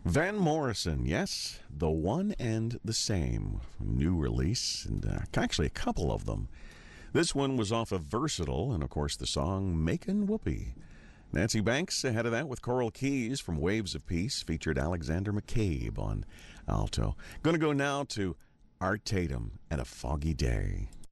Van Morrison, yes, the one and the same. New release, and actually a couple of them. This one was off of Versatile, and of course the song Makin' Whoopee. Nancy Banks ahead of that with Coral Keys from Waves of Peace, featured Alexander McCabe on alto. Going to go now to Art Tatum and A Foggy Day.